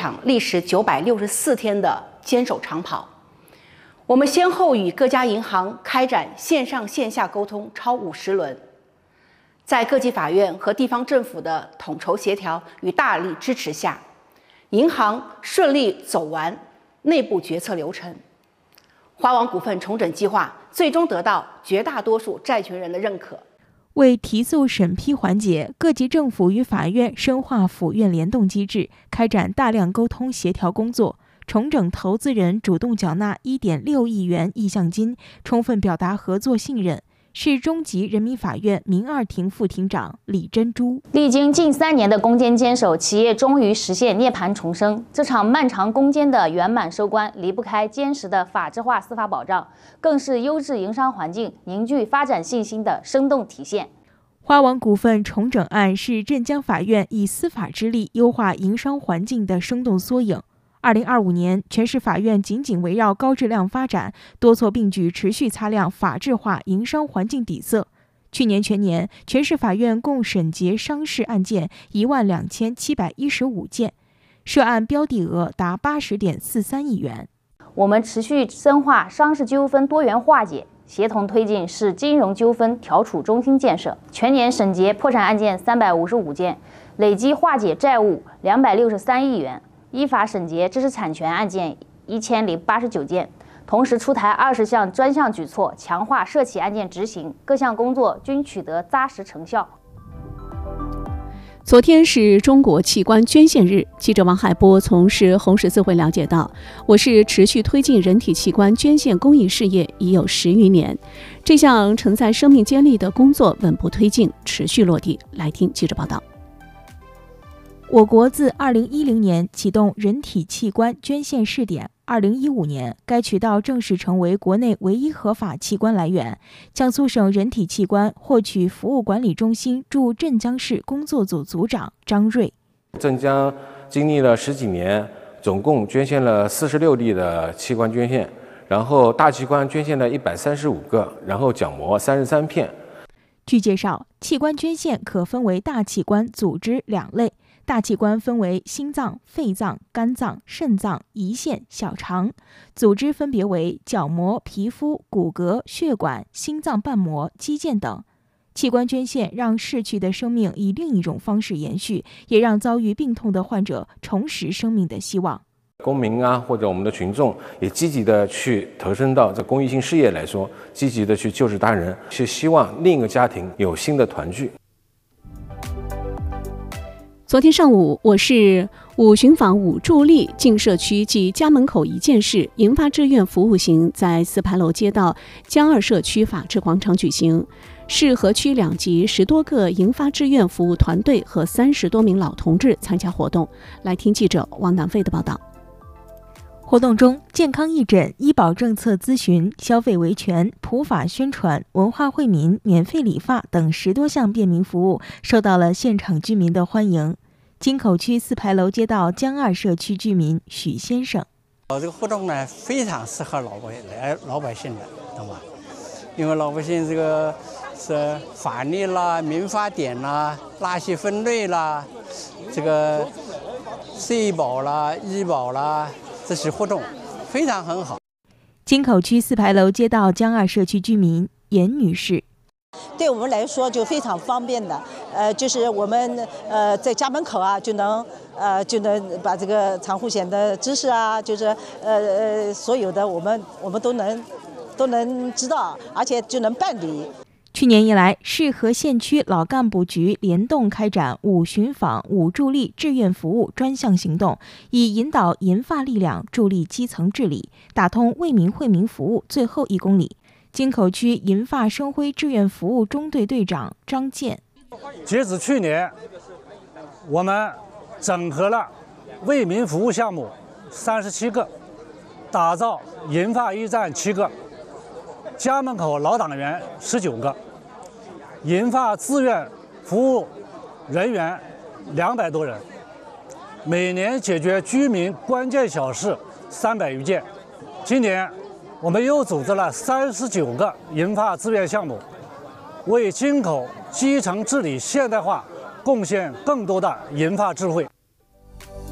场历时964天的坚守长跑。我们先后与各家银行开展线上线下沟通超50轮，在各级法院和地方政府的统筹协调与大力支持下，银行顺利走完内部决策流程。花王股份重整计划最终得到绝大多数债权人的认可。 为提速审批环节，各级政府与法院深化府院联动机制，开展大量沟通协调工作，重整投资人主动缴纳1.6亿元意向金，充分表达合作信任。市中级人民法院民二庭副庭长李珍珠： 历经近3年的攻坚坚守，企业终于实现涅槃重生。这场漫长攻坚的圆满收官，离不开坚实的法治化司法保障，更是优质营商环境凝聚发展信心的生动体现。 花王股份重整案是镇江法院以司法之力优化营商环境的生动缩影。2025年，全市法院紧紧围绕高质量发展，多措并举，持续擦亮法治化营商环境底色。去年全年，全市法院共审结商事案件12715件，涉案标的额达80.43亿元。 我们持续深化商事纠纷多元化解，协同推进市金融纠纷调处中心建设，全年审结破产案件355件，累计化解债务263亿元。依法审结知识产权案件1089件，同时出台20项专项举措，强化涉企案件执行，各项工作均取得扎实成效。 昨天是中国器官捐献日，记者王海波从市红十字会了解到，我市持续推进人体器官捐献公益事业已有10余年，这项承载生命坚力的工作稳步推进，持续落地。来听记者报道。 我国自2010年启动人体器官捐献试点，2015年该渠道正式成为国内唯一合法器官来源。江苏省人体器官获取服务管理中心驻镇江市工作组组长张瑞： 镇江经历了10几年，总共捐献了46例的器官捐献，然后大器官捐献了135个，然后角膜33片。 据介绍，器官捐献可分为大器官、组织2类。大器官分为心脏、肺脏、肝脏、肾脏、胰腺、小肠，组织分别为角膜、皮肤、骨骼、血管、心脏瓣膜、肌腱等。器官捐献让逝去的生命以另一种方式延续，也让遭遇病痛的患者重拾生命的希望。 公民啊，或者我们的群众也积极的去投身到这公益性事业来说，积极的去救治他人，是希望另一个家庭有新的团聚。 昨天上午，我市5巡访5助力进社区暨家门口一件事银发志愿服务行在4牌楼街道江2社区法治广场举行。市和区2级10多个银发志愿服务团队和30多名老同志参加活动。来听记者王南飞的报道。 活动中，健康义诊、医保政策咨询、消费维权、普法宣传、文化惠民、免费理发等10多项便民服务受到了现场居民的欢迎。京口区4牌楼街道江2社区居民许先生： 这个活动呢，非常适合老百姓的，懂吗？因为老百姓这个是法律啦、民法典啦、垃圾分类啦、这个社保啦、医保啦。这些活动非常很好。 京口区4牌楼街道江2社区居民严女士： 对我们来说就非常方便的，就是我们在家门口啊就能把这个产妇险的知识啊，就是所有的我们都能知道，而且就能办理。 去年以来，市和县区老干部局联动开展5巡访5助力志愿服务专项行动，以引导银发力量助力基层治理，打通为民惠民服务最后1公里。京口区银发生辉志愿服务中队队长张健： 截止去年，我们整合了为民服务项目37个，打造银发驿站7个，家门口老党员19个，银发志愿服务人员200多人，每年解决居民关键小事300余件。今年我们又组织了39个银发志愿项目，为京口基层治理现代化贡献更多的银发智慧。